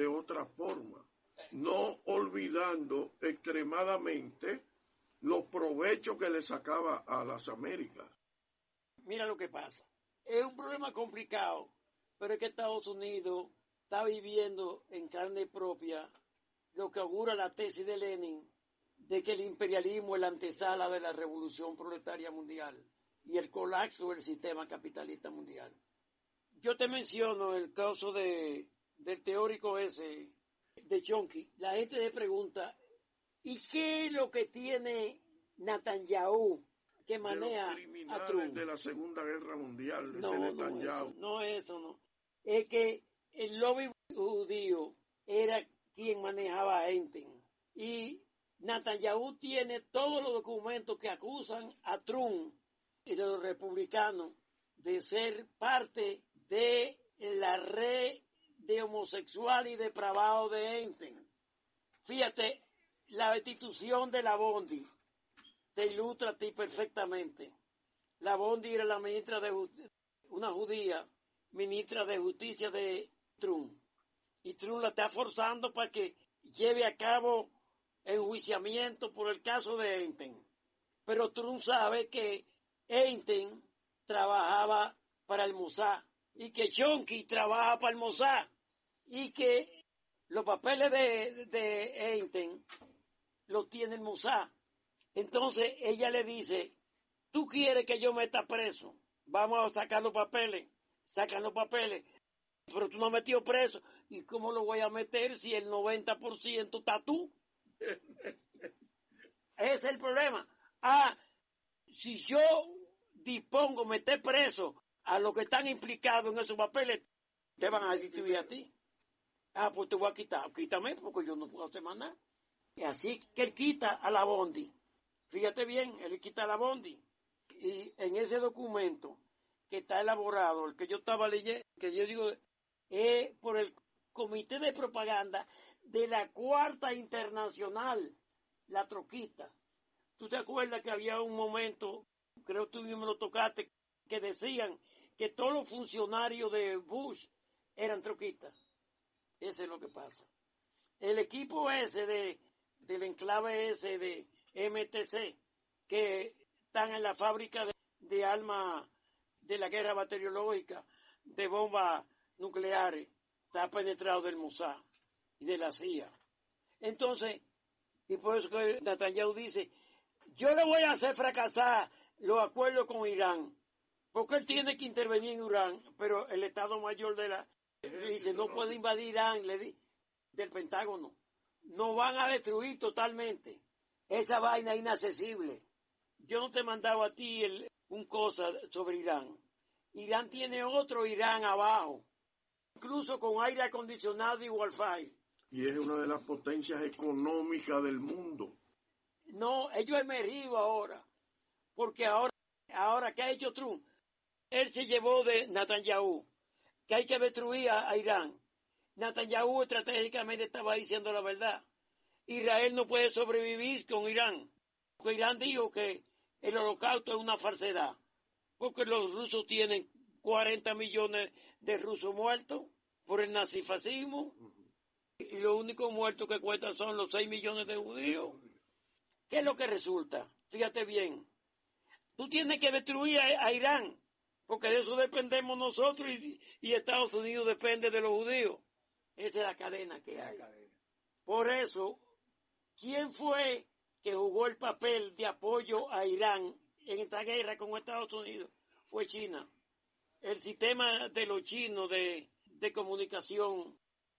de otra forma, no olvidando extremadamente los provechos que le sacaba a las Américas. Mira lo que pasa. Es un problema complicado, pero es que Estados Unidos está viviendo en carne propia lo que augura la tesis de Lenin de que el imperialismo es la antesala de la revolución proletaria mundial y el colapso del sistema capitalista mundial. Yo te menciono el caso del teórico ese, de Chomsky. La gente se pregunta, ¿y qué es lo que tiene Netanyahu que maneja de los criminales a Trump? de la Segunda Guerra Mundial, ese No, Netanyahu. no es eso, no. Es que el lobby judío era quien manejaba a Enten. Y Netanyahu tiene todos los documentos que acusan a Trump y de los republicanos de ser parte de la red de homosexual y depravado de Enten. Fíjate, la destitución de la Bondi te ilustra a ti perfectamente. La Bondi era la ministra de una judía, ministra de Justicia de Trump. Y Trump la está forzando para que lleve a cabo enjuiciamiento por el caso de Enten. Pero Trump sabe que Enten trabajaba para el Mossad y que Chomsky trabaja para el Mossad y que los papeles de Enten los tiene el Mossad. Entonces ella le dice, ¿tú quieres que yo meta preso? Vamos a sacar los papeles. Sacan los papeles. Pero tú no has metido preso. ¿Y cómo lo voy a meter si el 90% está tú? Ese es el problema. Si yo dispongo meter preso a los que están implicados en esos papeles, te van a destituir a ti. Pues te voy a quitar. Quítame porque yo no puedo hacer más nada. Y así que él quita a la Bondi. Fíjate bien, él quita a la Bondi. Y en ese documento que está elaborado, el que yo estaba leyendo, que yo digo, es por el Comité de Propaganda de la Cuarta Internacional, la troquista. ¿Tú te acuerdas que había un momento, creo que tú mismo lo tocaste, que decían que todos los funcionarios de Bush eran troquistas? Eso es lo que pasa. El equipo ese del enclave ese de MTC, que están en la fábrica de armas de la guerra bacteriológica, de bombas nucleares, está penetrado del Mossad y de la CIA. Entonces, y por eso que Netanyahu dice, yo le voy a hacer fracasar los acuerdos con Irán, porque él tiene que intervenir en Irán, pero el Estado Mayor le dice, no puede invadir Irán, del Pentágono. Nos van a destruir totalmente. Esa vaina es inaccesible. Yo no te he mandado a ti un cosa sobre Irán. Irán tiene otro Irán abajo, incluso con aire acondicionado y wifi. Y es una de las potencias económicas del mundo. No, ellos emergido ahora, porque ahora ¿qué ha hecho Trump? Él se llevó de Netanyahu, que hay que destruir a Irán. Netanyahu estratégicamente estaba diciendo la verdad. Israel no puede sobrevivir con Irán, porque Irán dijo que el holocausto es una falsedad, porque los rusos tienen 40 millones de rusos muertos por el nazifascismo, y los únicos muertos que cuentan son los 6 millones de judíos. ¿Qué es lo que resulta? Fíjate bien, tú tienes que destruir a Irán, porque de eso dependemos nosotros y Estados Unidos depende de los judíos. Esa es la cadena que hay. Por eso, ¿quién fue que jugó el papel de apoyo a Irán en esta guerra con Estados Unidos? Fue China. El sistema de los chinos de comunicación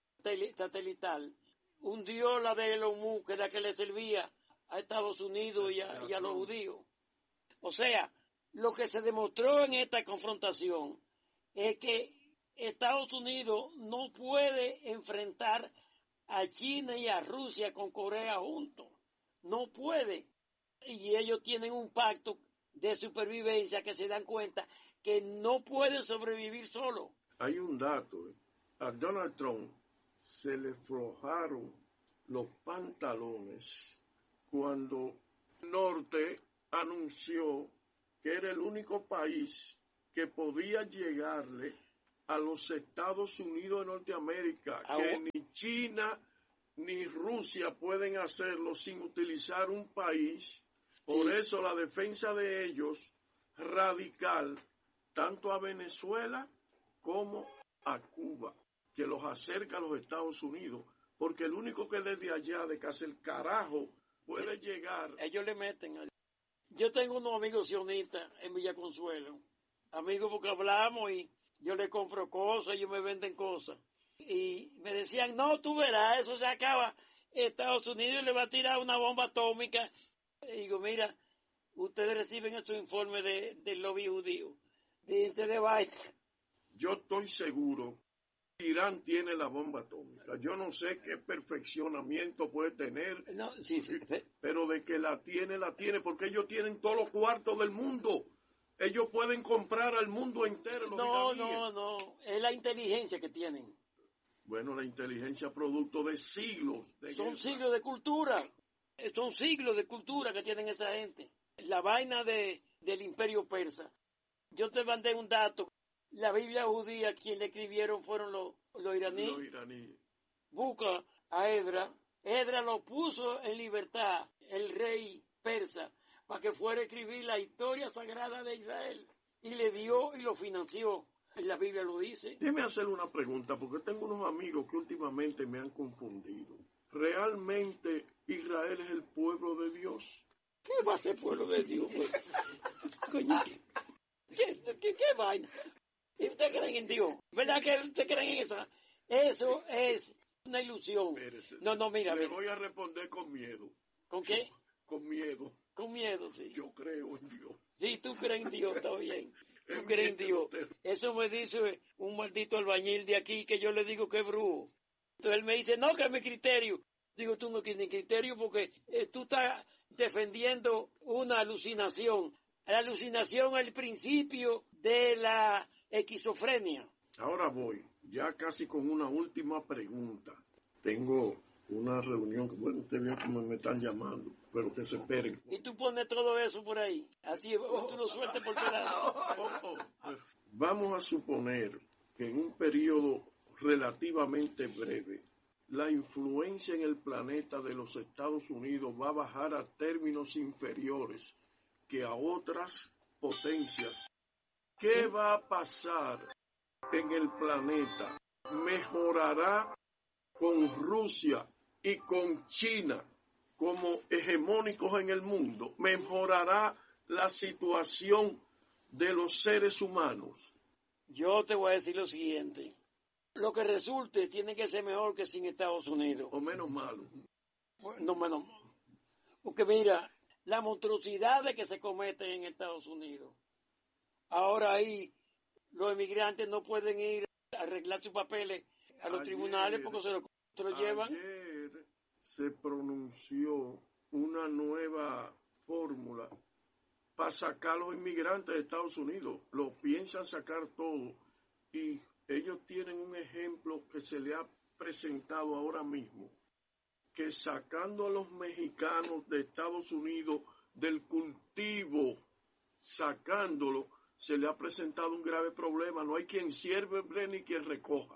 satelital hundió la de Elon Musk, que era que le servía a Estados Unidos y a los judíos. O sea, lo que se demostró en esta confrontación es que Estados Unidos no puede enfrentar a China y a Rusia con Corea juntos. No puede. Y ellos tienen un pacto de supervivencia que se dan cuenta que no pueden sobrevivir solo. Hay un dato. A Donald Trump se le aflojaron los pantalones cuando el norte anunció que era el único país que podía llegarle a los Estados Unidos de Norteamérica, que ni China ni Rusia pueden hacerlo sin utilizar un país. Por eso la defensa de ellos radical, tanto a Venezuela como a Cuba, que los acerca a los Estados Unidos, porque el único que desde allá, de casi el carajo, puede llegar. Ellos le meten. Yo tengo unos amigos sionistas en Villa Consuelo, amigos porque hablamos y yo le compro cosas, ellos me venden cosas. Y me decían, no, tú verás, eso se acaba. Estados Unidos le va a tirar una bomba atómica. Y digo, mira, ustedes reciben estos informes del lobby judío. Díganse de vaina. Yo estoy seguro que Irán tiene la bomba atómica. Yo no sé qué perfeccionamiento puede tener, no, sí. Pero de que la tiene, porque ellos tienen todos los cuartos del mundo. Ellos pueden comprar al mundo entero. No, es la inteligencia que tienen. Bueno, la inteligencia producto de siglos. Son siglos de cultura. Son siglos de cultura que tienen esa gente. La vaina del imperio persa. Yo te mandé un dato. La Biblia judía, quien le escribieron fueron los iraníes. Los iraníes. Busca a Edra. Edra lo puso en libertad, el rey persa, para que fuera a escribir la historia sagrada de Israel. Y le dio y lo financió. La Biblia lo dice. Déjeme hacerle una pregunta, porque tengo unos amigos que últimamente me han confundido. ¿Realmente Israel es el pueblo de Dios? ¿Qué va a ser pueblo de Dios? Coño, ¿qué vaina? ¿Y ustedes creen en Dios? ¿Verdad que ustedes creen en eso? Eso es una ilusión. Espérese. No, mira. Le voy a responder con miedo. ¿Con qué? Con miedo. Con miedo, sí. Yo creo en Dios. Sí, tú crees en Dios, está bien. Tú crees en Dios. Eso me dice un maldito albañil de aquí que yo le digo que es brujo. Entonces él me dice, no, que es mi criterio. Digo, tú no tienes criterio porque tú estás defendiendo una alucinación. La alucinación es el principio de la esquizofrenia. Ahora voy, ya casi con una última pregunta. Tengo una reunión que, bueno, usted vio cómo me están llamando, pero que se esperen. Y tú pones todo eso por ahí, así tú lo sueltes por pedazo. Vamos a suponer que en un periodo relativamente breve, la influencia en el planeta de los Estados Unidos va a bajar a términos inferiores que a otras potencias. ¿Qué va a pasar en el planeta? ¿Mejorará con Rusia y con China como hegemónicos en el mundo? ¿Mejorará la situación de los seres humanos? Yo te voy a decir lo siguiente. Lo que resulte tiene que ser mejor que sin Estados Unidos. O menos malo. No, menos. Porque mira, la monstruosidad que se cometen en Estados Unidos. Ahora ahí los emigrantes no pueden ir a arreglar sus papeles a los tribunales porque se lo llevan. Ayer se pronunció una nueva fórmula para sacar a los inmigrantes de Estados Unidos. Lo piensan sacar todo y ellos tienen un ejemplo que se le ha presentado ahora mismo, que sacando a los mexicanos de Estados Unidos del cultivo, sacándolo, se le ha presentado un grave problema. No hay quien sierve ni quien recoja.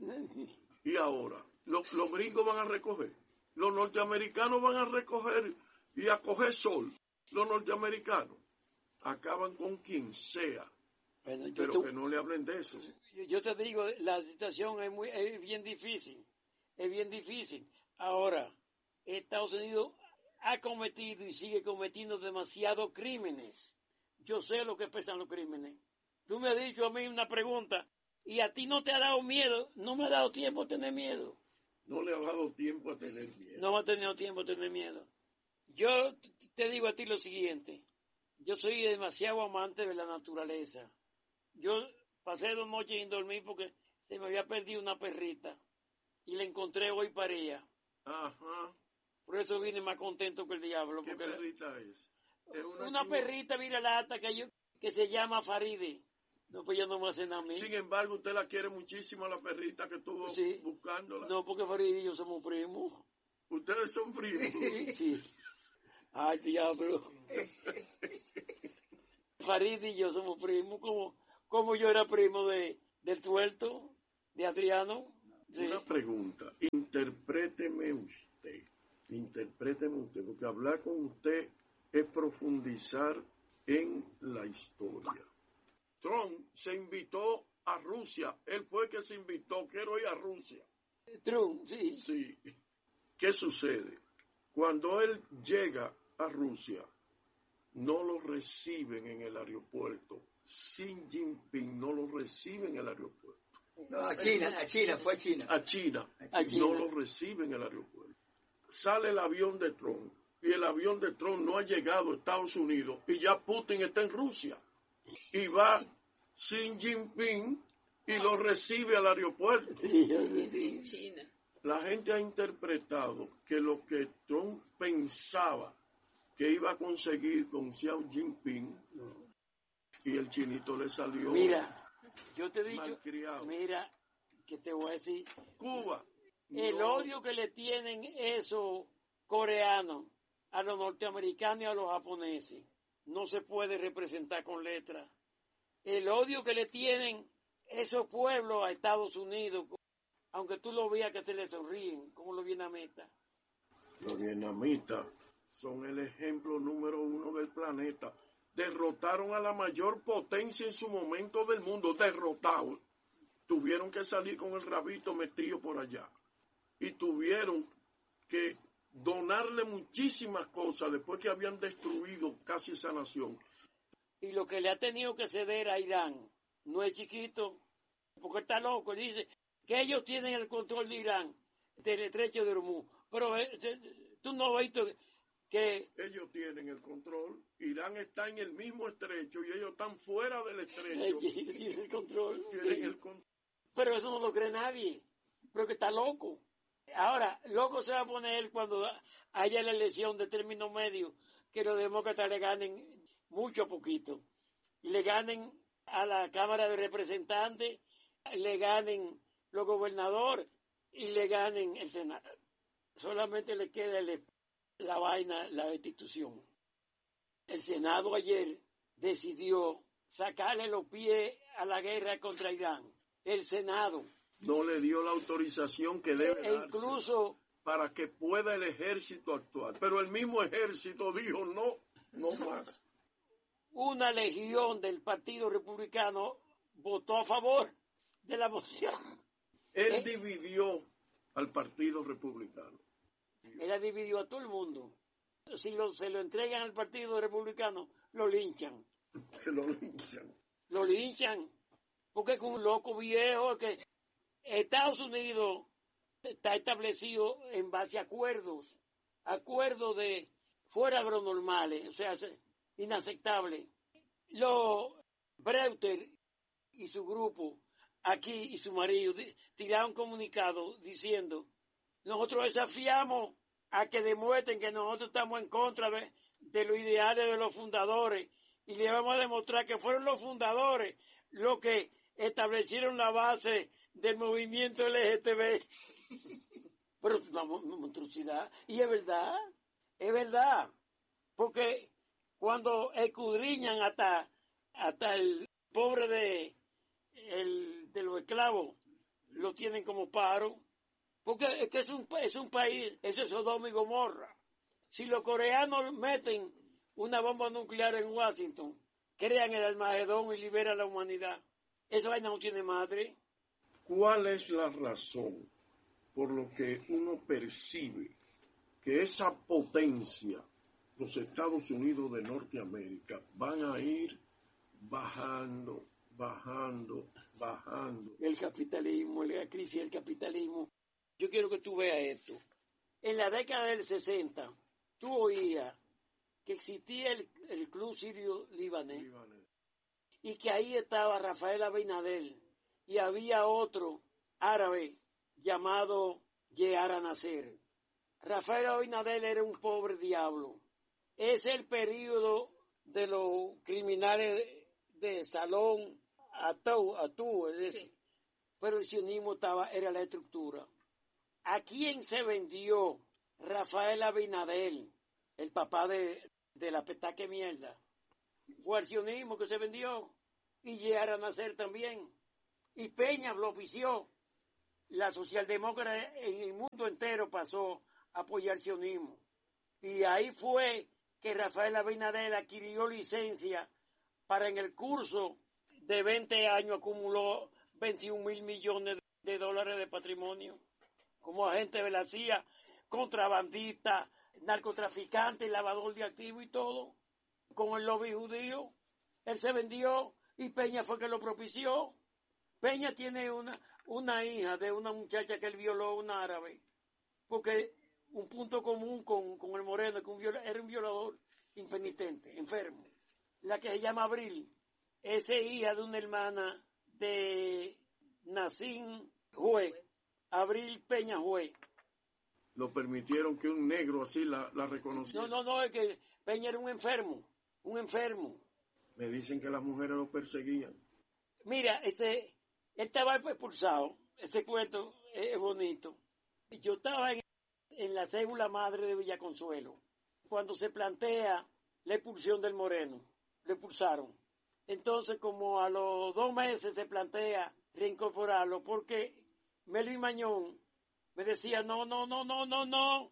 Y ahora, los gringos van a recoger, los norteamericanos van a recoger y a coger sol. Los norteamericanos acaban con quien sea. Bueno, pero que no le hablen de eso. Yo te digo, la situación es bien difícil. Es bien difícil. Ahora, Estados Unidos ha cometido y sigue cometiendo demasiados crímenes. Yo sé lo que pesan los crímenes. Tú me has dicho a mí una pregunta y a ti no te ha dado miedo. No me ha dado tiempo a tener miedo. No le ha dado tiempo a tener miedo. No me ha tenido tiempo a tener miedo. Yo te digo a ti lo siguiente. Yo soy demasiado amante de la naturaleza. Yo pasé 2 noches sin dormir porque se me había perdido una perrita y la encontré hoy para ella. Ajá. Por eso vine más contento que el diablo. ¿Qué perrita es? ¿Es una perrita viralata que se llama Faride. No, pues ya no me hacen a mí. Sin embargo, usted la quiere muchísimo a la perrita que estuvo buscándola. No, porque Faride y yo somos primos. ¿Ustedes son primos? Sí. Ay, diablo. Faride y yo somos primos, como yo era primo de del tuerto de Adriano. Sí. Una pregunta, interpréteme usted, porque hablar con usted es profundizar en la historia. Trump se invitó a Rusia, él fue el que se invitó, quiero ir a Rusia. Trump, sí. Sí. ¿Qué sucede? Cuando él llega a Rusia, no lo reciben en el aeropuerto. Xi Jinping no lo recibe en el aeropuerto. No, a China. A China. No lo recibe en el aeropuerto. Sale el avión de Trump y el avión de Trump no ha llegado a Estados Unidos y ya Putin está en Rusia. Y va Xi Jinping y lo recibe al aeropuerto. En China. La gente ha interpretado que lo que Trump pensaba que iba a conseguir con Xi Jinping y el chinito le salió. Mira, yo te he dicho, malcriado. mira, que te voy a decir, Cuba. el no, odio que le tienen esos coreanos a los norteamericanos y a los japoneses no se puede representar con letras. El odio que le tienen esos pueblos a Estados Unidos, aunque tú lo veas que se le sonríen, como los vietnamitas. Los vietnamitas son el ejemplo número 1 del planeta. Derrotaron a la mayor potencia en su momento del mundo. Derrotados. Tuvieron que salir con el rabito metido por allá. Y tuvieron que donarle muchísimas cosas después que habían destruido casi esa nación. Y lo que le ha tenido que ceder a Irán no es chiquito, porque está loco. Dice que ellos tienen el control de Irán, del estrecho de Hormuz. Pero tú no has visto que ellos tienen el control. Irán está en el mismo estrecho y ellos están fuera del estrecho. tienen el control. Tienen el control. Pero eso no lo cree nadie. Pero que está loco. Ahora, loco se va a poner cuando haya la elección de término medio, que los demócratas le ganen mucho a poquito. Le ganen a la Cámara de Representantes, le ganen los gobernadores y le ganen el Senado. Solamente le queda la vaina, la destitución. El Senado ayer decidió sacarle los pies a la guerra contra Irán. El Senado. No le dio la autorización que debe darse incluso para que pueda el ejército actuar. Pero el mismo ejército dijo no más. Una legión del Partido Republicano votó a favor de la moción. Él dividió al Partido Republicano. Él la dividió a todo el mundo. Si se lo entregan al Partido Republicano, lo linchan. Se lo linchan. Lo linchan. Porque es un loco viejo que Estados Unidos está establecido en base a acuerdos de fuera de lo normales, o sea, inaceptable. Los Breuter y su grupo aquí y su marido tiraron comunicado diciendo: nosotros desafiamos a que demuestren que nosotros estamos en contra de los ideales de los fundadores y le vamos a demostrar que fueron los fundadores los que establecieron la base del movimiento LGTB. Pero es una monstruosidad. Y es verdad, porque cuando escudriñan hasta el pobre de los esclavos, lo tienen como paro, porque es que es un país, eso es Sodoma y Gomorra. Si los coreanos meten una bomba nuclear en Washington, crean el Armagedón y liberan a la humanidad, esa vaina no tiene madre. ¿Cuál es la razón por lo que uno percibe que esa potencia, los Estados Unidos de Norteamérica, van a ir bajando? El capitalismo, la crisis del capitalismo. Yo quiero que tú veas esto. En la década del 60, tú oías que existía el Club Sirio Libanés y que ahí estaba Rafael Abinadel y había otro árabe llamado Yehara Nasser. Rafael Abinadel era un pobre diablo. Es el periodo de los criminales de Salón Atú, sí. Pero el sionismo era la estructura. ¿A quién se vendió Rafael Abinadel, el papá de la petaque mierda? Fue al sionismo que se vendió, y Yehara Nasser también. y Peña lo ofició. La socialdemócrata en el mundo entero pasó a apoyar el sionismo. Y ahí fue que Rafael Abinader adquirió licencia para en el curso de 20 años acumuló 21,000 millones de dólares de patrimonio como agente de la CIA, contrabandista, narcotraficante, lavador de activos y todo, con el lobby judío. Él se vendió y Peña fue que lo propició. Peña tiene una hija de una muchacha que él violó, una árabe, porque un punto común con el Moreno, que era un violador impenitente, enfermo. La que se llama Abril, es hija de una hermana de Nacín Juez, Abril Peña Juez. Lo permitieron que un negro así la reconociera. No, es que Peña era un enfermo. Me dicen que las mujeres lo perseguían. Mira, él estaba expulsado, ese cuento es bonito. Yo estaba en la cédula madre de Villaconsuelo, cuando se plantea la expulsión del Moreno, lo expulsaron. Entonces, como a los 2 meses se plantea reincorporarlo, porque Melvin Mañón me decía, no,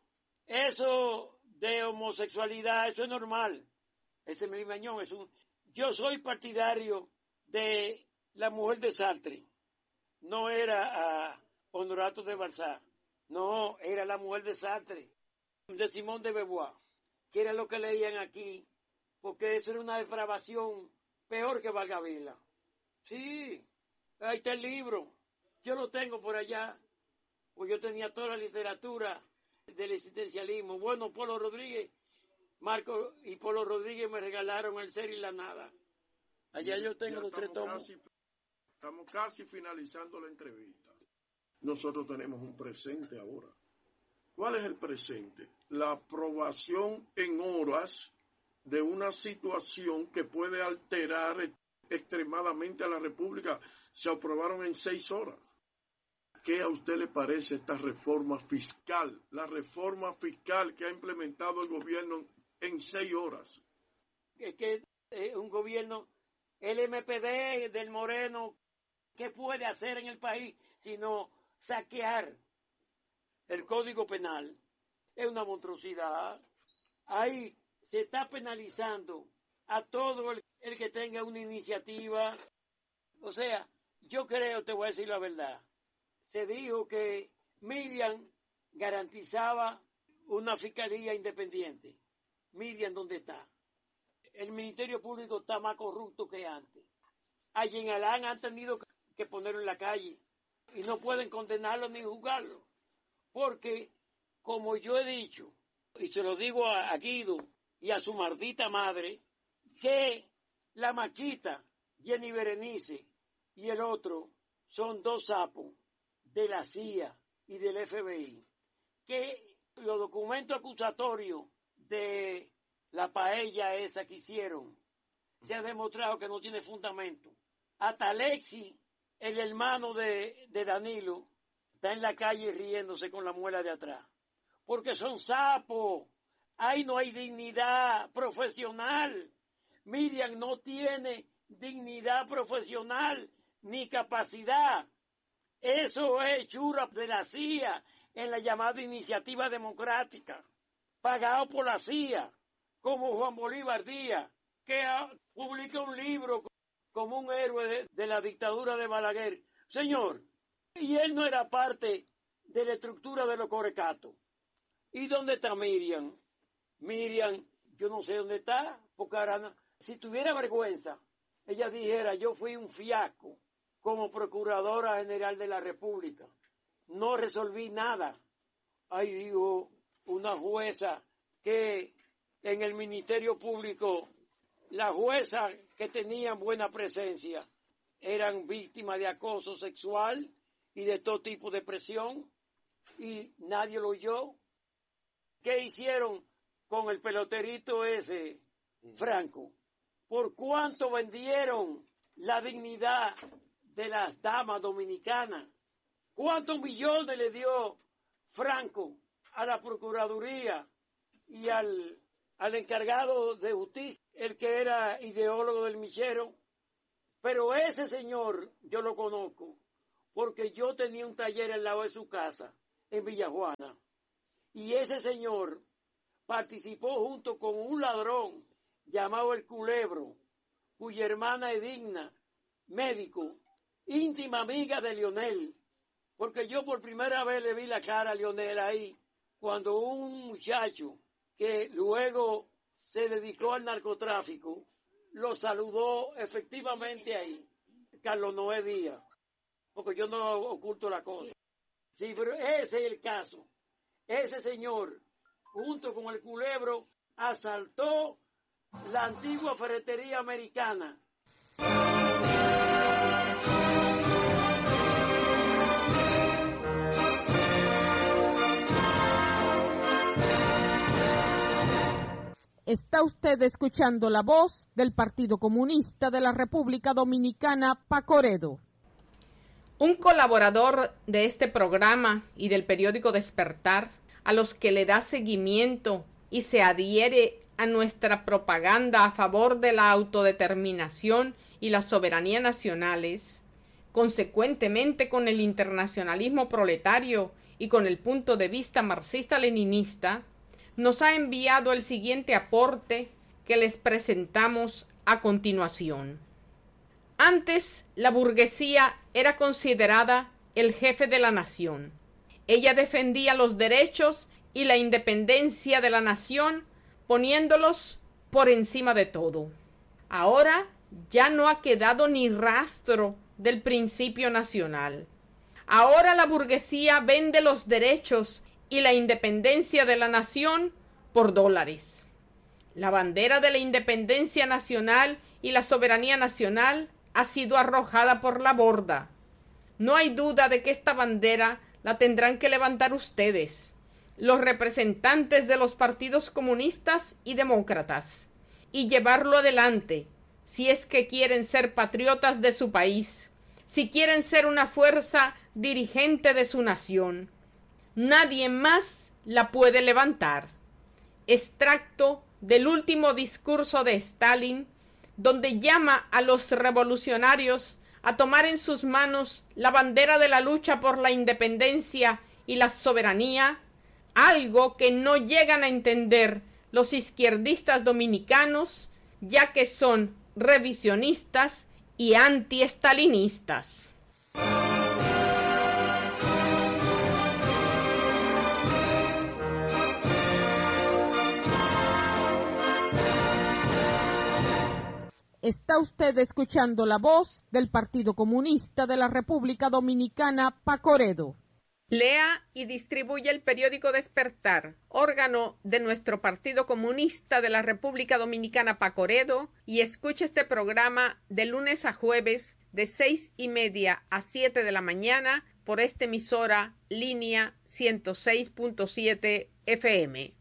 eso de homosexualidad, eso es normal. Ese Melvin Mañón yo soy partidario de la mujer de Sartre, no era a Honorato de Balzac, no, era la mujer de Sartre, de Simón de Beauvoir, que era lo que leían aquí, porque eso era una depravación peor que Valgavila. Sí, ahí está el libro, yo lo tengo por allá, pues yo tenía toda la literatura del existencialismo. Bueno, Polo Rodríguez, Marco y Polo Rodríguez me regalaron El Ser y la Nada. Allá yo tengo los 3 tomos. Estamos casi finalizando la entrevista. Nosotros tenemos un presente ahora. ¿Cuál es el presente? La aprobación en horas de una situación que puede alterar extremadamente a la República. Se aprobaron en 6 horas. ¿Qué a usted le parece esta reforma fiscal? La reforma fiscal que ha implementado el gobierno en 6 horas. Es que un gobierno, el MPD del Moreno, ¿qué puede hacer en el país sino saquear el Código Penal? Es una monstruosidad. Ahí se está penalizando a todo el que tenga una iniciativa. O sea, yo creo, te voy a decir la verdad, se dijo que Miriam garantizaba una fiscalía independiente. Miriam, ¿dónde está? El Ministerio Público está más corrupto que antes. A Jean Alain han tenido que ponerlo en la calle y no pueden condenarlo ni juzgarlo. Porque, como yo he dicho, y se lo digo a Guido y a su maldita madre, que la Maquita, Jenny Berenice y el otro son 2 sapos de la CIA y del FBI, que los documentos acusatorios de la paella esa que hicieron, se ha demostrado que no tiene fundamento. Hasta Alexi, el hermano de Danilo, está en la calle riéndose con la muela de atrás, porque son sapos. Ahí no hay dignidad profesional. Miriam no tiene dignidad profesional ni capacidad. Eso es churra de la CIA en la llamada iniciativa democrática, pagado por la CIA, como Juan Bolívar Díaz, que publica un libro como un héroe de la dictadura de Balaguer. Señor, y él no era parte de la estructura de los Corecatos. ¿Y dónde está Miriam? Miriam, yo no sé dónde está, porque ahora, si tuviera vergüenza, ella dijera, yo fui un fiasco como Procuradora General de la República. No resolví nada. Ahí digo, una jueza que en el Ministerio Público, las juezas que tenían buena presencia eran víctimas de acoso sexual y de todo tipo de presión, y nadie lo oyó. ¿Qué hicieron con el peloterito ese, Franco? ¿Por cuánto vendieron la dignidad de las damas dominicanas? ¿Cuántos millones le dio Franco a la Procuraduría y al encargado de justicia, el que era ideólogo del Michero? Pero ese señor, yo lo conozco, porque yo tenía un taller al lado de su casa, en Villajuana, y ese señor participó junto con un ladrón llamado el Culebro, cuya hermana Edigna, médico, íntima amiga de Lionel, porque yo por primera vez le vi la cara a Lionel ahí, cuando un muchacho que luego se dedicó al narcotráfico, lo saludó efectivamente ahí, Carlos Noé Díaz, porque yo no oculto la cosa. Sí, pero ese es el caso. Ese señor, junto con el Culebro, asaltó la antigua ferretería americana. Está usted escuchando la voz del Partido Comunista de la República Dominicana, Pacoredo. Un colaborador de este programa y del periódico Despertar, a los que le da seguimiento y se adhiere a nuestra propaganda a favor de la autodeterminación y la soberanía nacionales, consecuentemente con el internacionalismo proletario y con el punto de vista marxista-leninista, nos ha enviado el siguiente aporte que les presentamos a continuación. Antes, la burguesía era considerada el jefe de la nación. Ella defendía los derechos y la independencia de la nación, poniéndolos por encima de todo. Ahora ya no ha quedado ni rastro del principio nacional. Ahora la burguesía vende los derechos y la independencia de la nación por dólares. La bandera de la independencia nacional y la soberanía nacional ha sido arrojada por la borda. No hay duda de que esta bandera la tendrán que levantar ustedes, los representantes de los partidos comunistas y demócratas, y llevarlo adelante, si es que quieren ser patriotas de su país, si quieren ser una fuerza dirigente de su nación. Nadie más la puede levantar. Extracto del último discurso de Stalin, donde llama a los revolucionarios a tomar en sus manos la bandera de la lucha por la independencia y la soberanía, algo que no llegan a entender los izquierdistas dominicanos, ya que son revisionistas y anti-estalinistas. Está usted escuchando la voz del Partido Comunista de la República Dominicana, Pacoredo. Lea y distribuye el periódico Despertar, órgano de nuestro Partido Comunista de la República Dominicana, Pacoredo, y escuche este programa de lunes a jueves de 6:30 a 7 de la mañana por esta emisora línea 106.7 FM.